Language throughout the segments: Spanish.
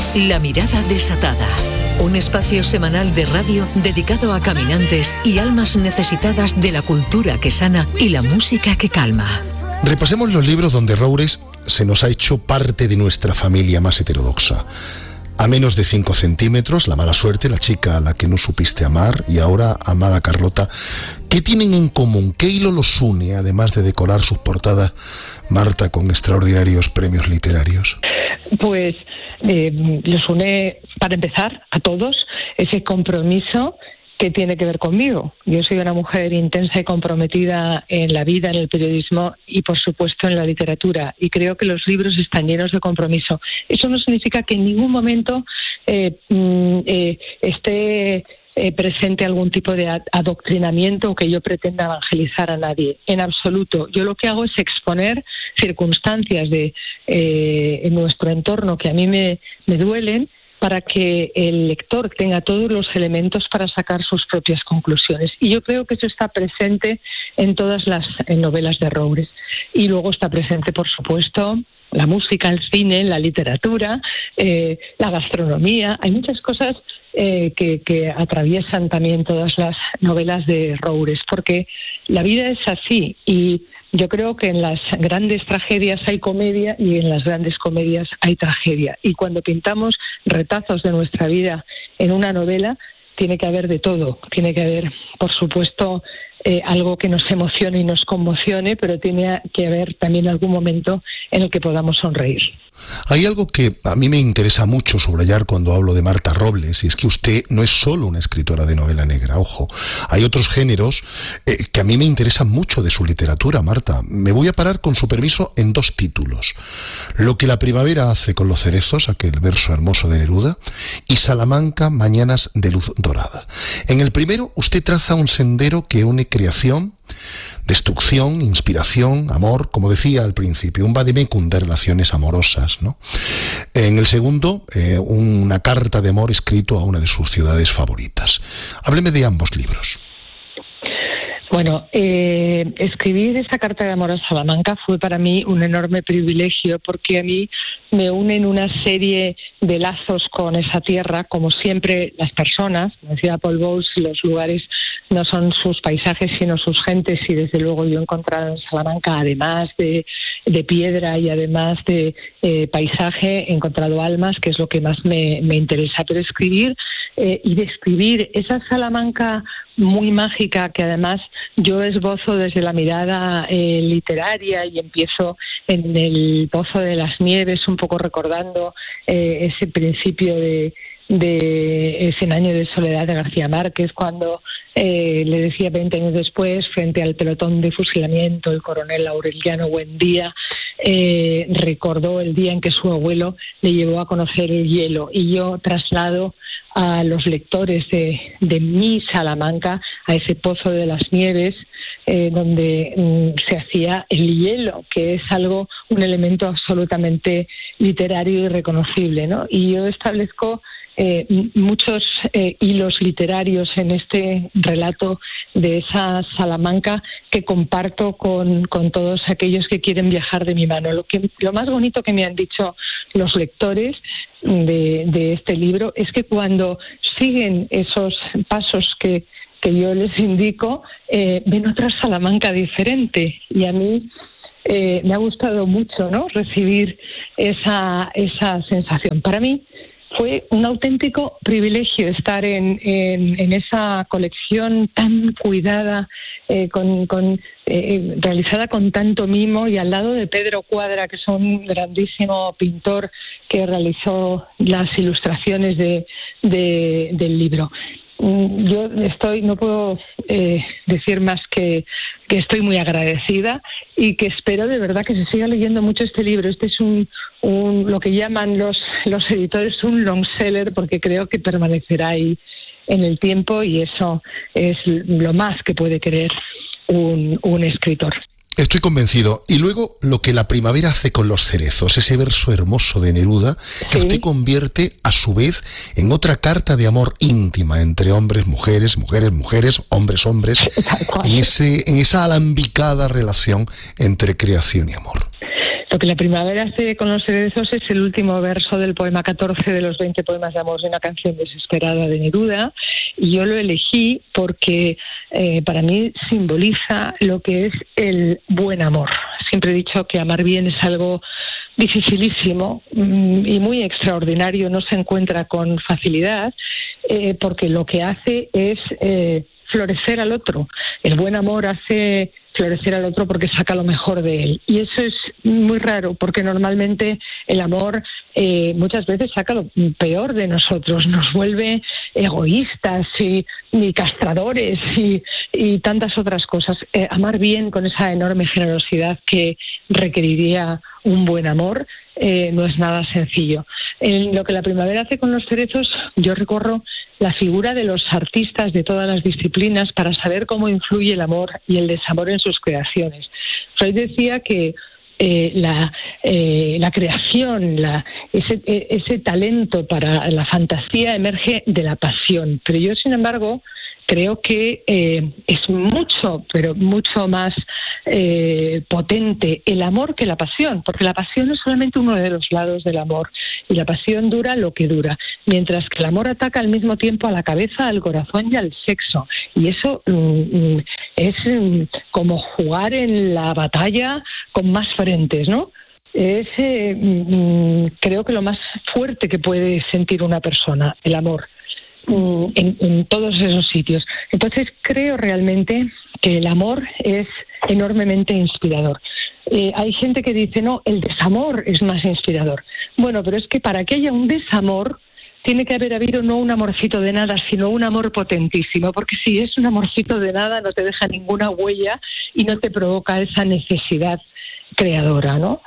La Mirada Desatada. Un espacio semanal de radio dedicado a caminantes y almas necesitadas de la cultura que sana y la música que calma. Repasemos los libros donde Roures se nos ha hecho parte de nuestra familia más heterodoxa. A menos de 5 centímetros, La mala suerte, La chica a la que no supiste amar y ahora Amada Carlota. ¿Qué tienen en común? ¿Qué hilo los une, además de decorar sus portadas, Marta, con extraordinarios premios literarios? Pues los une, para empezar, a todos, ese compromiso que tiene que ver conmigo. Yo soy una mujer intensa y comprometida en la vida, en el periodismo y, por supuesto, en la literatura. Y creo que los libros están llenos de compromiso. Eso no significa que en ningún momento esté presente algún tipo de adoctrinamiento o que yo pretenda evangelizar a nadie. En absoluto. Yo lo que hago es exponer circunstancias en nuestro entorno que a mí me duelen, para que el lector tenga todos los elementos para sacar sus propias conclusiones. Y yo creo que eso está presente en todas las novelas de Roures. Y luego está presente, por supuesto, la música, el cine, la literatura, la gastronomía. Hay muchas cosas que atraviesan también todas las novelas de Roures, porque la vida es así y yo creo que en las grandes tragedias hay comedia y en las grandes comedias hay tragedia. Y cuando pintamos retazos de nuestra vida en una novela, tiene que haber de todo. Tiene que haber, por supuesto, algo que nos emocione y nos conmocione, pero tiene que haber también algún momento en el que podamos sonreír. Hay algo que a mí me interesa mucho subrayar cuando hablo de Marta Robles, y es que usted no es solo una escritora de novela negra, ojo. Hay otros géneros que a mí me interesan mucho de su literatura, Marta. Me voy a parar, con su permiso, en 2 títulos. Lo que la primavera hace con los cerezos, aquel verso hermoso de Neruda, y Salamanca, mañanas de luz dorada. En el primero, usted traza un sendero que une creación, destrucción, inspiración, amor, como decía al principio, un vademecum de relaciones amorosas, ¿no? En el segundo, una carta de amor escrito a una de sus ciudades favoritas. Hábleme de ambos libros. Bueno, escribir esa carta de amor a Salamanca fue para mí un enorme privilegio, porque a mí me unen una serie de lazos con esa tierra, como siempre las personas. Decía Paul Bowles, los lugares no son sus paisajes sino sus gentes, y desde luego yo he encontrado en Salamanca, además de piedra y además de paisaje, he encontrado almas, que es lo que más me interesa. Pero escribir y describir esa Salamanca muy mágica, que además yo esbozo desde la mirada literaria, y empiezo en el Pozo de las Nieves, un poco recordando ese principio de 100 años de soledad de García Márquez, cuando le decía 20 años después, frente al pelotón de fusilamiento, el coronel Aureliano Buendía recordó el día en que su abuelo le llevó a conocer el hielo. Y yo traslado a los lectores de mi Salamanca a ese Pozo de las Nieves, donde se hacía el hielo, que es un elemento absolutamente literario y reconocible, ¿no? Y yo establezco muchos hilos literarios en este relato de esa Salamanca, que comparto con todos aquellos que quieren viajar de mi mano. Lo más bonito que me han dicho los lectores de este libro es que cuando siguen esos pasos que yo les indico, ven otra Salamanca diferente, y a mí me ha gustado mucho, ¿no?, recibir esa sensación. Para mí fue un auténtico privilegio estar en esa colección tan cuidada, realizada con tanto mimo, y al lado de Pedro Cuadra, que es un grandísimo pintor que realizó las ilustraciones del libro. Yo no puedo decir más que estoy muy agradecida, y que espero de verdad que se siga leyendo mucho este libro. Este es lo que llaman los editores un long seller, porque creo que permanecerá ahí en el tiempo, y eso es lo más que puede querer un escritor. Estoy convencido. Y luego, lo que la primavera hace con los cerezos, ese verso hermoso de Neruda, que usted convierte a su vez en otra carta de amor íntima entre hombres, mujeres, hombres, en esa alambicada relación entre creación y amor. Lo que la primavera hace con los cerezos es el último verso del poema 14 de los 20 poemas de amor de una canción desesperada de Neruda, y yo lo elegí porque para mí simboliza lo que es el buen amor. Siempre he dicho que amar bien es algo dificilísimo y muy extraordinario, no se encuentra con facilidad, porque lo que hace es florecer al otro. El buen amor hace florecer al otro porque saca lo mejor de él. Y eso es muy raro, porque normalmente el amor muchas veces saca lo peor de nosotros, nos vuelve egoístas y castradores y tantas otras cosas. Amar bien con esa enorme generosidad que requeriría un buen amor no es nada sencillo. En lo que la primavera hace con los cerezos, yo recorro la figura de los artistas de todas las disciplinas para saber cómo influye el amor y el desamor en sus creaciones. Freud decía que la creación, ese talento para la fantasía emerge de la pasión, pero yo, sin embargo, creo que es mucho, pero mucho más potente el amor que la pasión, porque la pasión es solamente uno de los lados del amor y la pasión dura lo que dura, mientras que el amor ataca al mismo tiempo a la cabeza, al corazón y al sexo, y eso es como jugar en la batalla con más frentes, ¿no? Es creo que lo más fuerte que puede sentir una persona, el amor. En todos esos sitios. Entonces creo realmente que el amor es enormemente inspirador. Hay gente que dice, no, el desamor es más inspirador. Bueno, pero es que para que haya un desamor tiene que haber habido no un amorcito de nada, sino un amor potentísimo, porque si es un amorcito de nada no te deja ninguna huella y no te provoca esa necesidad creadora, ¿no?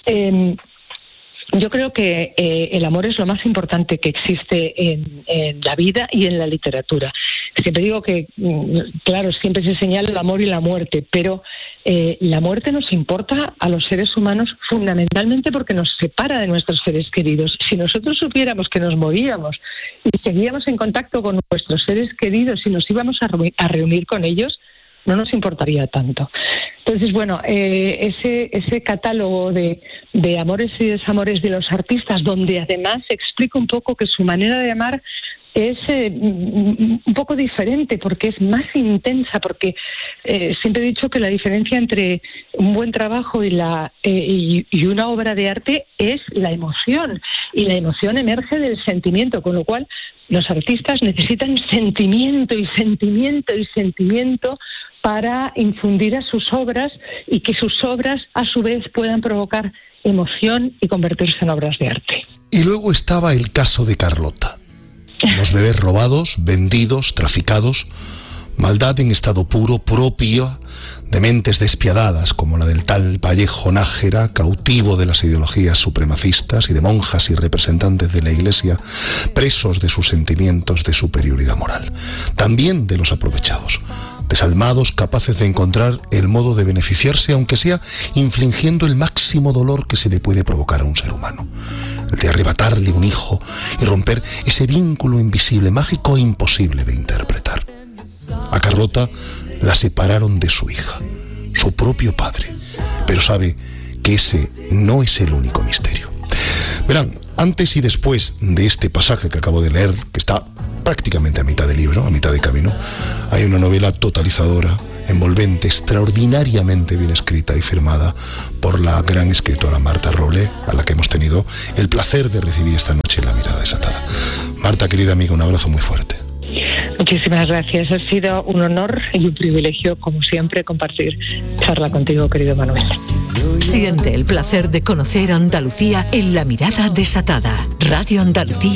Yo creo que el amor es lo más importante que existe en la vida y en la literatura. Siempre digo que, claro, siempre se señala el amor y la muerte, pero la muerte nos importa a los seres humanos fundamentalmente porque nos separa de nuestros seres queridos. Si nosotros supiéramos que nos moríamos y seguíamos en contacto con nuestros seres queridos y nos íbamos a reunir con ellos, no nos importaría tanto. Entonces, bueno, ese catálogo de amores y desamores de los artistas, donde además explica un poco que su manera de amar es un poco diferente, porque es más intensa, porque siempre he dicho que la diferencia entre un buen trabajo y una obra de arte es la emoción, y la emoción emerge del sentimiento, con lo cual los artistas necesitan sentimiento y sentimiento y sentimiento para infundir a sus obras y que sus obras a su vez puedan provocar emoción y convertirse en obras de arte. Y luego estaba el caso de Carlota. Los bebés robados, vendidos, traficados, maldad en estado puro, propia de mentes despiadadas como la del tal Vallejo Nájera, cautivo de las ideologías supremacistas, y de monjas y representantes de la Iglesia, presos de sus sentimientos de superioridad moral. También de los aprovechados, desalmados, capaces de encontrar el modo de beneficiarse, aunque sea infligiendo el máximo dolor que se le puede provocar a un ser humano. El de arrebatarle un hijo y romper ese vínculo invisible, mágico e imposible de interpretar. A Carlota la separaron de su hija, su propio padre, pero sabe que ese no es el único misterio. Verán, antes y después de este pasaje que acabo de leer, que está prácticamente a mitad del libro, a mitad de camino, hay una novela totalizadora, envolvente, extraordinariamente bien escrita y firmada por la gran escritora Marta Roble, a la que hemos tenido el placer de recibir esta noche en La Mirada Desatada. Marta, querida amiga, un abrazo muy fuerte. Muchísimas gracias. Ha sido un honor y un privilegio, como siempre, compartir charla contigo, querido Manuel. Siente el placer de conocer Andalucía en La Mirada Desatada. Radio Andalucía.